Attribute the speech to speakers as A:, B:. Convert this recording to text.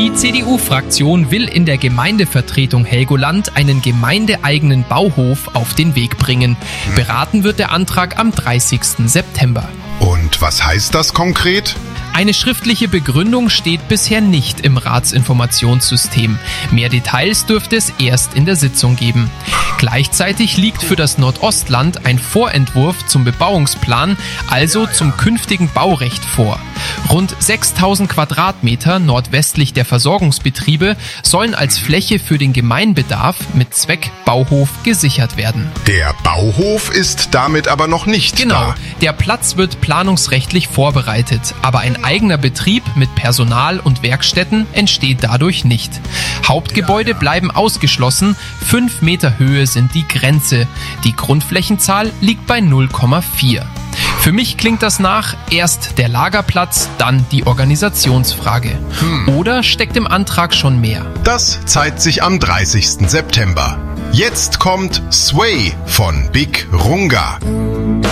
A: Die CDU-Fraktion will in der Gemeindevertretung Helgoland einen gemeindeeigenen Bauhof auf den Weg bringen. Beraten wird der Antrag am 30. September.
B: Und was heißt das konkret?
A: Eine schriftliche Begründung steht bisher nicht im Ratsinformationssystem. Mehr Details dürfte es erst in der Sitzung geben. Gleichzeitig liegt für das Nordostland ein Vorentwurf zum Bebauungsplan, also zum künftigen Baurecht vor. Rund 6000 Quadratmeter nordwestlich der Versorgungsbetriebe sollen als Fläche für den Gemeinbedarf mit Zweck Bauhof gesichert werden.
B: Der Bauhof ist damit aber noch nicht
A: Genau,
B: da.
A: der Platz wird planungsrechtlich vorbereitet, aber ein eigener Betrieb mit Personal und Werkstätten entsteht dadurch nicht. Hauptgebäude bleiben ausgeschlossen, 5 Meter Höhe sind die Grenze. Die Grundflächenzahl liegt bei 0,4. Für mich klingt das nach erst der Lagerplatz, dann die Organisationsfrage. Oder steckt im Antrag schon mehr?
B: Das zeigt sich am 30. September. Jetzt kommt Sway von Big Runga.